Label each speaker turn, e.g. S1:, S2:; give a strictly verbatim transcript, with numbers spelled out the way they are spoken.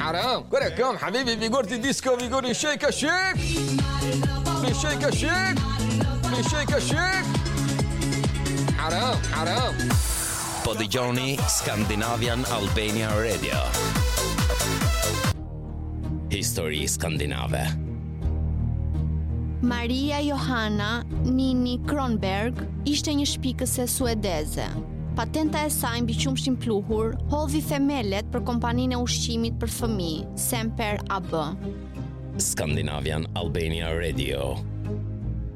S1: حرام كم حبيبي بيجورتي ديسكو بيجوري شيكا شيك بشيكا شيك بشيكا شيك حرام حرام
S2: Po dëgjoni Scandinavian Albania Radio. Histori skandinave.
S3: Maria Johanna Nini Kronberg ishte një shpikëse suedeze. Patenta e saj mbi qumshin pluhur hodhi themelet për kompaninë e ushqimit për fëmijë, Semper A B.
S2: Scandinavian Albania Radio.